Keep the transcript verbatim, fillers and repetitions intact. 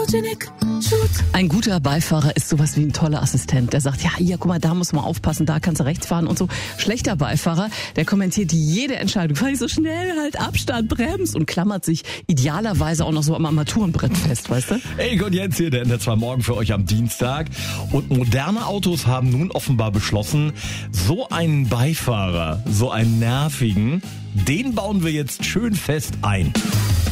Photogenic Shoot. Ein guter Beifahrer ist sowas wie ein toller Assistent. Der sagt, ja, hier, guck mal, da muss man aufpassen, da kannst du rechts fahren und so. Schlechter Beifahrer, der kommentiert jede Entscheidung. Fahr ich so schnell, halt Abstand, bremst und klammert sich idealerweise auch noch so am Armaturenbrett fest, weißt du? Hey, und Jens hier, der N D R zwei Morgen für euch am Dienstag. Und moderne Autos haben nun offenbar beschlossen, so einen Beifahrer, so einen nervigen, den bauen wir jetzt schön fest ein.